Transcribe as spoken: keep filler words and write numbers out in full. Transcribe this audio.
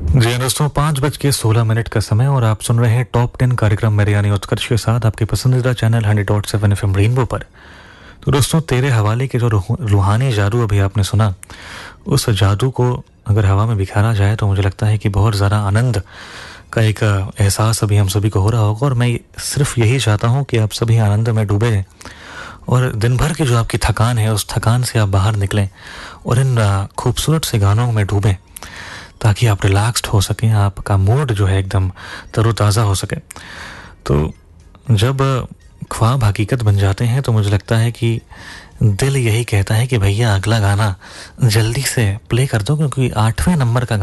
जी हाँ दोस्तों, पाँच बज के सोलह मिनट का समय और आप सुन रहे हैं टॉप टेन कार्यक्रम मेरे यानी उत्कर्ष के साथ आपके पसंदीदा channel hundred dot seven F M rainbow पर। तो दोस्तों, तेरे हवाले के जो रूह- रूहानी जादू अभी आपने सुना, उस जादू को अगर हवा में बिखारा जाए तो मुझे लगता है कि बहुत ज़्यादा आनंद का एक एहसास अभी हम सभी को हो रहा होगा। और मैं सिर्फ यही चाहता हूँ कि आप सभी आनंद में डूबे और दिन भर की जो आपकी थकान है उस थकान से आप बाहर निकलें और इन अ, खूबसूरत से गानों में डूबें ताकि आप रिलैक्स्ड हो सकें, आपका मूड जो है एकदम तरोताज़ा हो सके। तो जब ख्वाब हकीकत बन जाते हैं तो मुझे लगता है कि दिल यही कहता है कि भैया अगला गाना जल्दी से प्ले कर दो, क्योंकि आठवें नंबर का